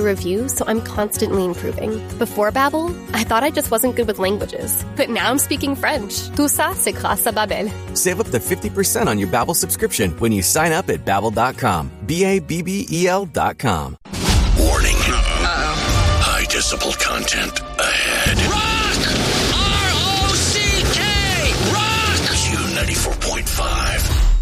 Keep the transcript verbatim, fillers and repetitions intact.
review, so I'm constantly improving. Before Babbel, I thought I just wasn't good with languages. But now I'm speaking French. Tout ça, c'est grâce à Babbel. Save up to fifty percent on your Babbel subscription when you sign up at Babbel dot com. B A B B E L dot com. Warning. Uh-oh. High decibel content.